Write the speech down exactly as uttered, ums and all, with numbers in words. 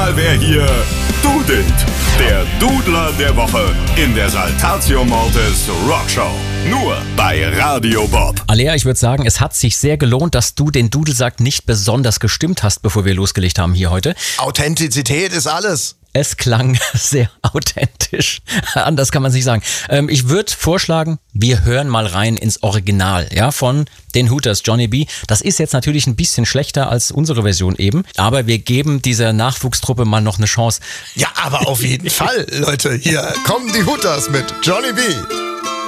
mal, wer hier dudelt. Der Dudler der Woche in der Saltatio Mortis Rockshow. Nur bei Radio Bob. Alea, ich würde sagen, es hat sich sehr gelohnt, dass du den Dudelsack nicht besonders gestimmt hast, bevor wir losgelegt haben hier heute. Authentizität ist alles. Es klang sehr authentisch. Anders kann man es nicht sagen. Ähm, ich würde vorschlagen, wir hören mal rein ins Original, ja, von den Hooters, Johnny B. Das ist jetzt natürlich ein bisschen schlechter als unsere Version eben, aber wir geben dieser Nachwuchstruppe mal noch eine Chance. Ja, aber auf jeden Fall, Leute. Hier kommen die Hooters mit Johnny B.